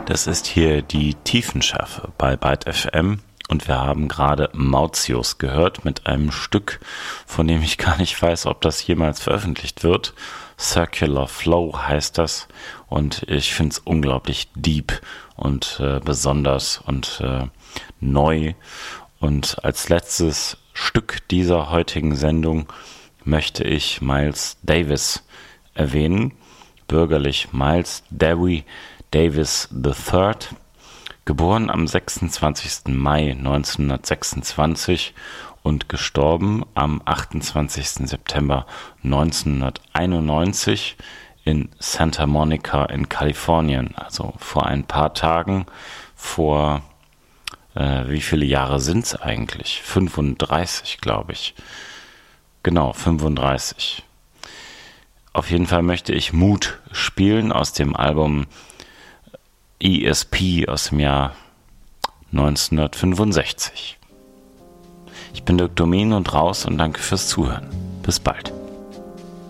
Das ist hier die Tiefenschärfe bei Byte FM und wir haben gerade Mautius gehört mit einem Stück, von dem ich gar nicht weiß, ob das jemals veröffentlicht wird. Circular Flow heißt das und ich finde es unglaublich deep und besonders und neu. Und als letztes Stück dieser heutigen Sendung möchte ich Miles Davis erwähnen, bürgerlich Miles Dewi Davis III, geboren am 26. Mai 1926 und gestorben am 28. September 1991 in Santa Monica in Kalifornien. Also vor ein paar Tagen, vor wie viele Jahre sind es eigentlich? 35, glaube ich. Genau, 35. Auf jeden Fall möchte ich Mood spielen aus dem Album ESP aus dem Jahr 1965. Ich bin Dirk Domin und raus und danke fürs Zuhören. Bis bald.